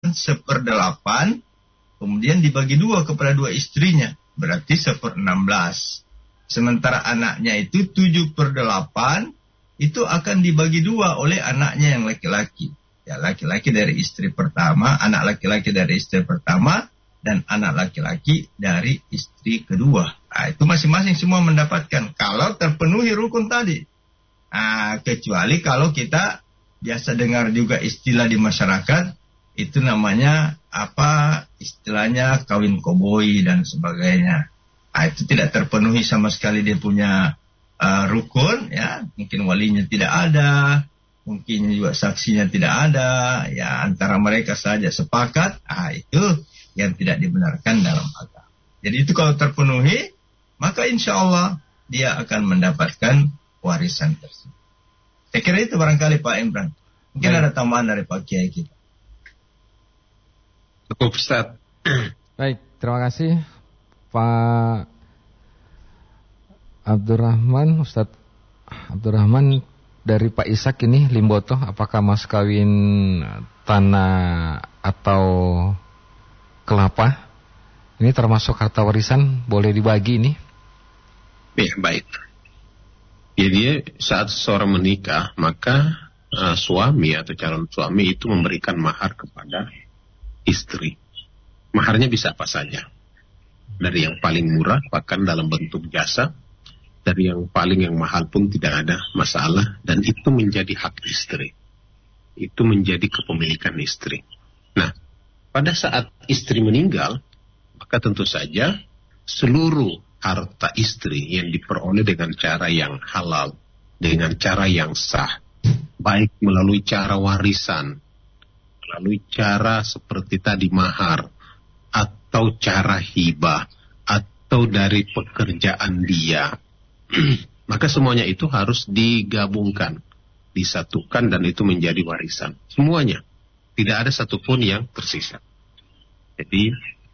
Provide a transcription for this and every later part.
1/8, kemudian dibagi 2 kepada 2 istrinya, berarti 1/16. Sementara anaknya itu 7/8, itu akan dibagi 2 oleh anaknya yang laki-laki. Ya, laki-laki dari istri pertama, anak laki-laki dari istri pertama, dan anak laki-laki dari istri kedua. Nah, itu masing-masing semua mendapatkan kalau terpenuhi rukun tadi. Nah, kecuali kalau kita biasa dengar juga istilah di masyarakat, itu namanya istilahnya kawin koboi dan sebagainya. Nah, itu tidak terpenuhi sama sekali dia punya rukun, ya. Mungkin walinya tidak ada, mungkin juga saksinya tidak ada, ya, antara mereka saja sepakat. Itu yang tidak dibenarkan dalam agama. Jadi itu kalau terpenuhi, maka insya Allah dia akan mendapatkan warisan tersebut. Saya kira itu barangkali Pak Imran. Mungkin ada tambahan dari Pak Kiai kita. Cukup, Ustaz. Baik, terima kasih Pak Abdurrahman, Ustaz Abdurrahman dari Pak Ishak ini Limboto. Apakah mas kawin tanah atau kelapa ini termasuk harta warisan, boleh dibagi ini? Ya, baik. Jadi saat seseorang menikah, maka suami atau calon suami itu memberikan mahar kepada istri. Maharnya bisa apa saja. Dari yang paling murah, bahkan dalam bentuk jasa. Dari yang mahal pun tidak ada masalah. Dan itu menjadi hak istri. Itu menjadi kepemilikan istri. Nah, pada saat istri meninggal, maka tentu saja seluruh harta istri yang diperoleh dengan cara yang halal, dengan cara yang sah, baik melalui cara warisan, melalui cara seperti tadi mahar, atau cara hibah, atau dari pekerjaan dia, maka semuanya itu harus digabungkan, disatukan, dan itu menjadi warisan. Semuanya. Tidak ada satupun yang tersisa. Jadi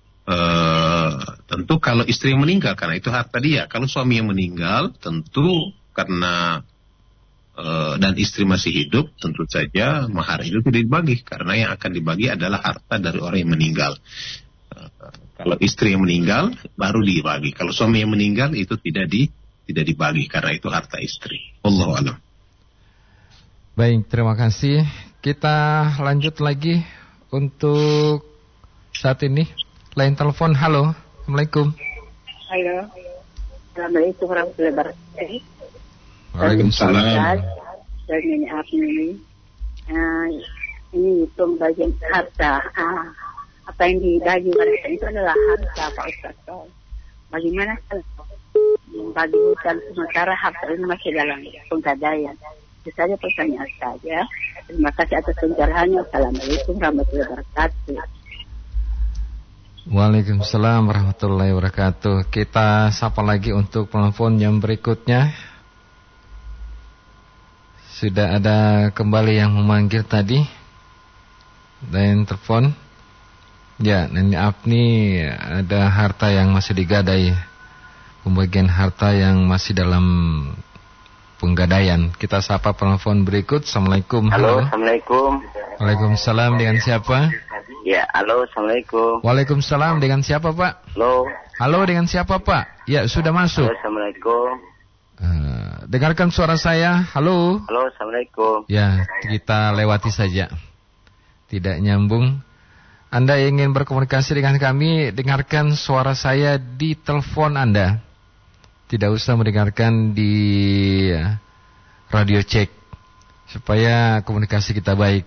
tentu kalau istri yang meninggal, karena itu harta dia. Kalau suami yang meninggal, tentu karena dan istri masih hidup, tentu saja mahar itu tidak dibagi, karena yang akan dibagi adalah harta dari orang yang meninggal. Kalau istri yang meninggal baru dibagi. Kalau suami yang meninggal itu tidak dibagi, karena itu harta istri. Wallahu a'lam. Baik, terima kasih. Kita lanjut lagi untuk saat ini. Line telepon, halo. Assalamualaikum. Halo. Assalamualaikum warahmatullahi wabarakatuh. Waalaikumsalam. Dan ini Afni. Ini hitung bagian harta. Apa yang dibagi warisan itu adalah harta, Pak Ustaz. Bagaimana bagi hutan sementara harta ini masih dalam penggadaian? Itu saja pertanyaan saja. Terima kasih atas pencerahannya. Assalamualaikum warahmatullahi wabarakatuh. Waalaikumsalam warahmatullahi wabarakatuh. Kita sapa lagi untuk penelpon yang berikutnya. Sudah ada kembali yang memanggil tadi. Dan telepon. Ya, Nenek Apni, ada harta yang masih digadai. Pembagian harta yang masih dalam penggadaian. Kita sapa penelpon berikut. Assalamualaikum. Halo, Assalamualaikum. Waalaikumsalam, dengan siapa? Ya, halo, Assalamualaikum. Waalaikumsalam, dengan siapa Pak? Halo. Halo, dengan siapa Pak? Ya, sudah masuk. Halo, Assalamualaikum. Dengarkan suara saya. Halo. Halo, Assalamualaikum. Ya, kita lewati saja. Tidak nyambung. Anda ingin berkomunikasi dengan kami, dengarkan suara saya di telepon Anda. Tidak usah mendengarkan di radio cek, supaya komunikasi kita baik.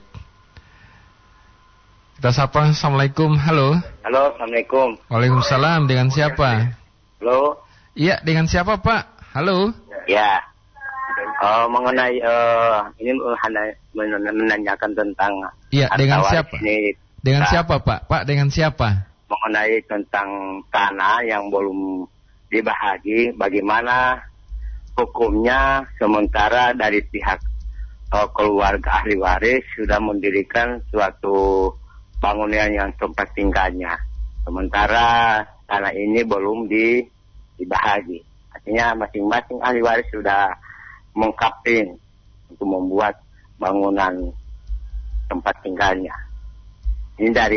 Kita sapa. Assalamualaikum. Halo. Halo, Assalamualaikum. Waalaikumsalam. Dengan siapa? Halo. Iya, dengan siapa Pak? Halo. Ya. Mengenai ini menanyakan tentang. Iya, dengan siapa? Ini, dengan siapa Pak? Pak, dengan siapa? Mengenai tentang tanah yang belum dibahagi, bagaimana hukumnya sementara dari pihak keluarga ahli waris sudah mendirikan suatu bangunan yang tempat tinggalnya, sementara tanah ini belum dibahagi. Artinya masing-masing ahli waris sudah mengkaping untuk membuat bangunan tempat tinggalnya. Ini dari